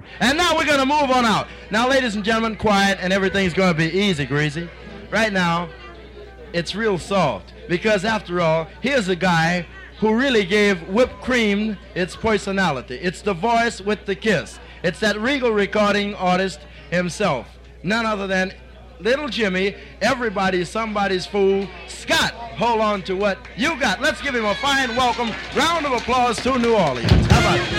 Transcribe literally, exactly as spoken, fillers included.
And now we're going to move on out. Now, ladies and gentlemen, quiet, and everything's going to be easy, Greasy. Right now, it's real soft. Because after all, here's a guy who really gave whipped cream its personality. It's the voice with the kiss. It's that Regal recording artist himself. None other than Little Jimmy, everybody's somebody's fool. Scott, hold on to what you got. Let's give him a fine welcome. Round of applause to New Orleans. How about it?